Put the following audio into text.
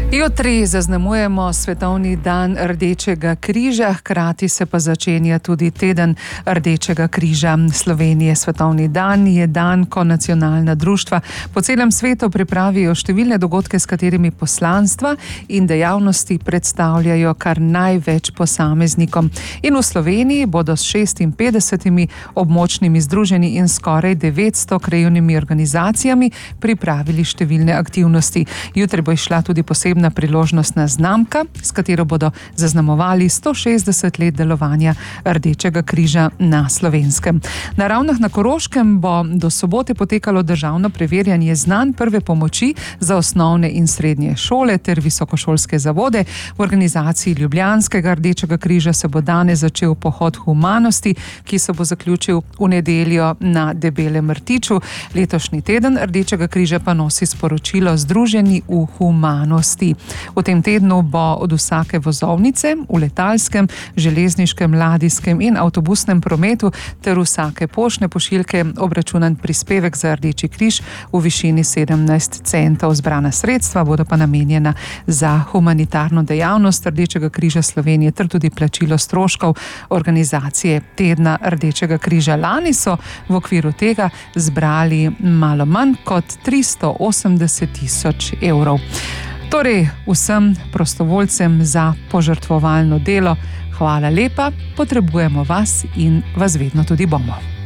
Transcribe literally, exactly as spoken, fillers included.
Jutri zaznamujemo Svetovni dan Rdečega križa, hkrati se pa začenja tudi teden Rdečega križa Slovenije. Svetovni dan je dan, ko nacionalna društva po celem svetu pripravijo številne dogodke, s katerimi poslanstva in dejavnosti predstavljajo kar največ posameznikom. In v Sloveniji bodo s šestinpetdesetimi območnimi združenji in skoraj devetsto krajevnimi organizacijami pripravili številne aktivnosti. Jutri bo išla tudi posebna priložnostna znamka, s katero bodo zaznamovali sto šestdeset let delovanja Rdečega križa na Slovenskem. Na Ravnah na Koroškem bo do sobote potekalo državno preverjanje znanj prve pomoči za osnovne in srednje šole ter visokošolske zavode. V organizaciji Ljubljanskega Rdečega križa se bo danes začel pohod humanosti, ki se bo zaključil v nedeljo na Debelem rtiču. Letošnji teden Rdečega križa pa nosi sporočilo Združeni v humanosti. V tem tednu bo od vsake vozovnice v letalskem, železniškem, ladijskem in avtobusnem prometu ter vsake poštne pošiljke obračunan prispevek za Rdeči križ v višini sedemnajst centov. Zbrana sredstva bodo pa namenjena za humanitarno dejavnost Rdečega križa Slovenije ter tudi plačilo stroškov organizacije tedna Rdečega križa. Lani so v okviru tega zbrali malo manj kot tristo osemdeset tisoč evrov. Torej, vsem prostovoljcem za požrtvovalno delo hvala lepa, potrebujemo vas in vas vedno tudi bomo.